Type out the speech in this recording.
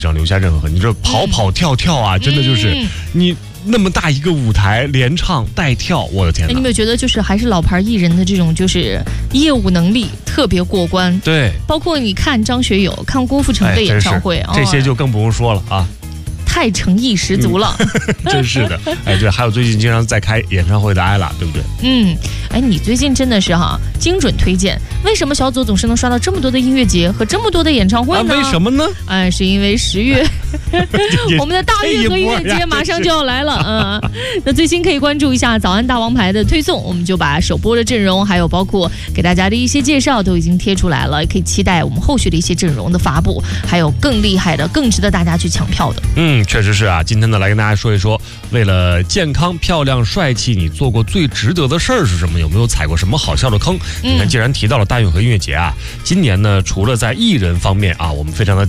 上留下任何痕迹。这跑跑跳跳啊，真的就是你那么大一个舞台，连唱带跳，我的天哪！ 你有没有觉得就是还是老牌艺人的这种就是业务能力特别过关？ 对， 包括你看张学友、看郭富城的演唱会， 这些就更不用说了啊。 太诚意十足了， 真是的。哎，对，还有最近经常在开演唱会的艾拉，对不对？ 哎，你最近真的是精准推荐。为什么小左总是能刷到这么多的音乐节和这么多的演唱会呢？ 为什么呢？ 是因为10月我们的大运河音乐节马上就要来了。那最新可以关注一下早安大王牌的推送，我们就把首播的阵容，还有包括给大家的一些介绍都已经贴出来了，也可以期待我们后续的一些阵容的发布，还有更厉害的、更值得大家去抢票的。 确实是啊。今天呢，来跟大家说一说，为了健康、漂亮、帅气，你做过最值得的事儿是什么？有没有踩过什么好笑的坑？你看，既然提到了大运河音乐节啊，今年呢，除了在艺人方面啊，我们非常的